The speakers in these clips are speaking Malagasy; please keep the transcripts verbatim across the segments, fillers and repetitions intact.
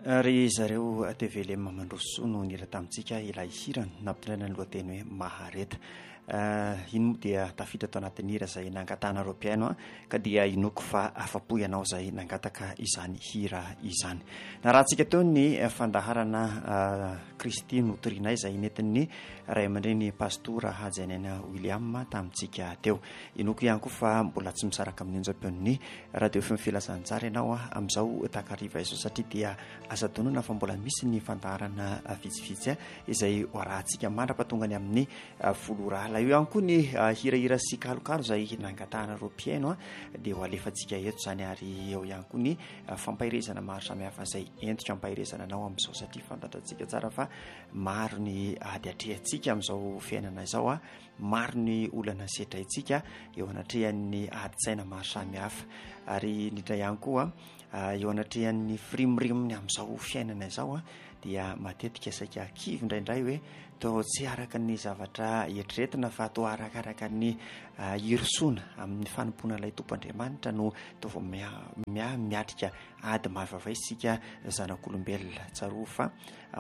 Ry zareo T V L M mandroso no nira tamintsika ilay hira nampitonaina ny lohateny hoe Mahareta. Iny moa dia tafiditra tao anatin'ny hira izay nangatana ireo mpiaino a, ka dia inoko fa afa-po ianao izay nangataka izany hira izany. Na raha antsika teo ny fandaharana Kristy notoriana izay nentin'ny ray aman-dreny pastora Hajanina William tamintsika teo. Inoko ihany koa fa mbola tsy misaraka amin'ny onjam-peon'ny radio feo filazantsara ianao a amin'izao takariva izao, satria dia asa donona fa mbola misy ny fandaharana vitsivitsy izay hoarahantsika mandrapahatongany amin'ny folo rala. Io ihany koa ny hirahira sy kalokalo izay nangatahana ireo mpiaino dia ho alefantsika eto izany, ary eo ihany koa ny fampahirezana maro samihafa izay entoka hampahirezana anao amin'izao, satria fantantsika tsara fa maro ny ady atrehantsika amin'izao fiainana izao a, maro ny olana setraitsika eo anatrehan'ny adi-tsaina maro samihafa, ary indrindra ihany koa eo anatrehan'ny firimirimony amin'izao fiainana izao a dia matetika saika kivy indraindray hoe toa tsy araka ny zavatra eritreretina fa toa arakaraka ny hirosona amin'ny fanompona ilay tompoandriamanitra no toa mia miatrika ady mavavay sika zanak'olombelona. Tsaroa fa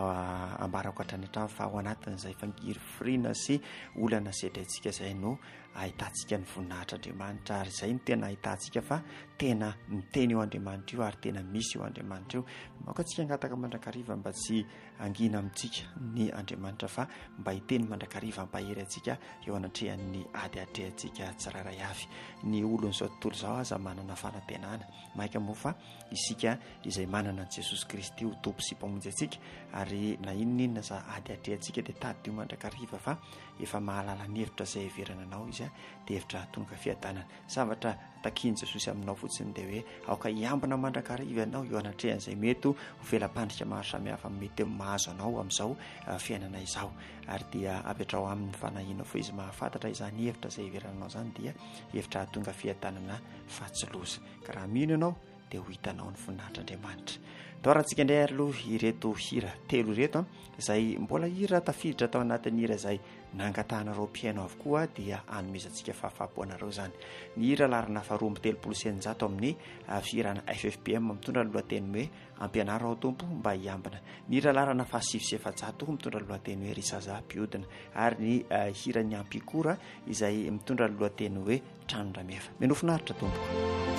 ambarako hatrany hatrany fa ao anatin'izay fangirifirina sy olana setraitsika izay no ahitantsika ny voninahitr'Andriamanitra, ary izay no tena ahitantsika fa tena miteny eo Andriamanitra io, ary tena misy eo Andriamanitra io. Maoka antsika hangataka mandrakariva mba tsy hangina amintsika ny Andriamanitra fa mba hiteny mandrakariva mpahery antsika eo anatrehan'ny ady atrehantsika tsiraray avy. Ny olon'izao tontolo izao aza manana fanantenana maika moa fa isika izay manana an'i Jesosy Kristy ho tompo sy mpamonjy antsika, ary na inona inona za ady atrehantsika dia tady io mandrakariva fa efa mahalala ny hevitra izay heverana anao izy a, dia hevitra tonga fiadanana. Zavatra takian Jesosy aminao fotsiny dia hoe aoka hiambina mandrakariva ianao eo anatrehan'izay mety ho velam-pandrika maro samihafa mety mahazo anao amin'izao fiainana izao, ary dia apetrao amin'ny fanahiana fo izy mahafantatra izany hevitra izay heverananao izany dia hevitra tonga fiadanana fahatsiloza. Ka raha mino ianao dia ho hitanao ny voninahitr'Andriamanitra. Doarantsika indray aloha ireto hira telo ireto izay mbola hira tafiditra tao anatin'ny hira izay nangatahana ireo mpiaino avokoa dia hanomezantsika fahafapo anareo izany. Ny hira larina faharoa amby telopolo sy eninjato amin'ny firana F F P M mitondra ny lohateny hoe ampianaro ao tompo mba hiambina. Ny hira larana fahasivy sy efajato mitondra ny lohateny hoe risaza mpiodina, ary ny hira ny ampikora izay mitondra ny lohateny hoe tranondramefa. Menofinaritra tompo.